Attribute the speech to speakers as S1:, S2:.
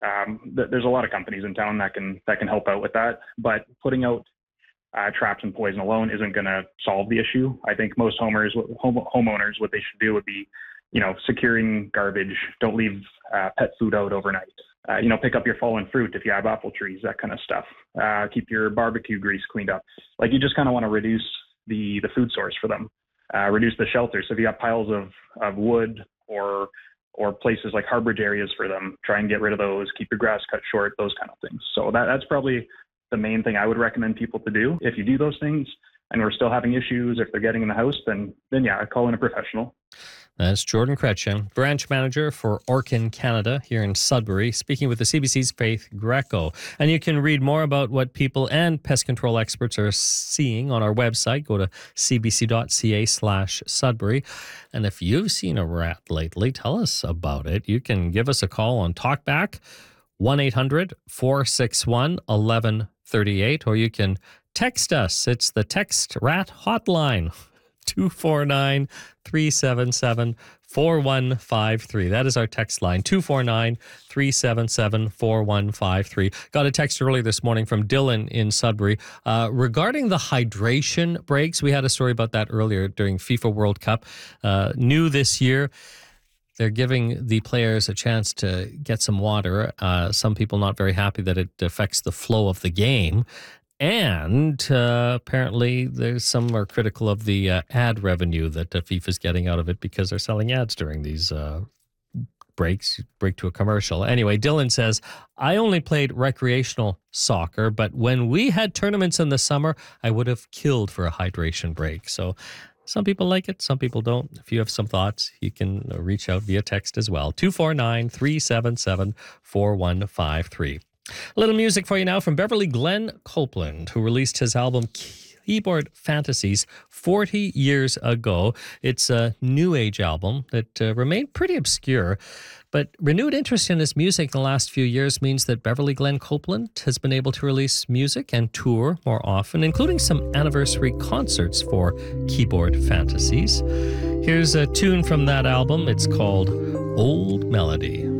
S1: There's a lot of companies in town that can help out with that, but putting out traps and poison alone isn't going to solve the issue. I think most homeowners, what they should do would be, securing garbage. Don't leave pet food out overnight. Pick up your fallen fruit if you have apple trees, that kind of stuff. Keep your barbecue grease cleaned up. Like, you just kind of want to reduce the food source for them. Reduce the shelter. So if you have piles of wood or places like harborage areas for them, try and get rid of those. Keep your grass cut short, those kind of things. So that's probably the main thing I would recommend people to do. If you do those things and we're still having issues, if they're getting in the house, then yeah, call in a professional.
S2: That's Jordan Chrétien, branch manager for Orkin Canada here in Sudbury, speaking with the CBC's Faith Greco. And you can read more about what people and pest control experts are seeing on our website. Go to cbc.ca/Sudbury. And if you've seen a rat lately, tell us about it. You can give us a call on Talkback, 1-800-461-1138, or you can text us. It's the Text Rat Hotline, 249-377-4153. That is our text line, 249-377-4153. Got a text early this morning from Dylan in Sudbury regarding the hydration breaks. We had a story about that earlier during FIFA World Cup. New this year, they're giving the players a chance to get some water. Some people not very happy that it affects the flow of the game. And apparently there's some are critical of the ad revenue that FIFA is getting out of it because they're selling ads during these break to a commercial. Anyway, Dylan says, I only played recreational soccer, but when we had tournaments in the summer, I would have killed for a hydration break. So some people like it, some people don't. If you have some thoughts, you can reach out via text as well. 249-377-4153. A little music for you now from Beverly Glenn Copeland, who released his album Keyboard Fantasies 40 years ago. It's a new age album that remained pretty obscure, but renewed interest in his music in the last few years means that Beverly Glenn Copeland has been able to release music and tour more often, including some anniversary concerts for Keyboard Fantasies. Here's a tune from that album. It's called Old Melody.